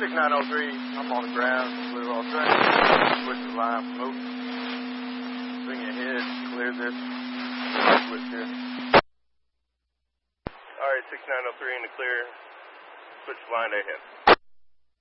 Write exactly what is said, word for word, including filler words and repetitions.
six nine oh three, I'm on the ground, blue alternative, switch the line from open. Bring your head, clear this, switch here. Alright, six nine oh three in the clear, switch line ahead.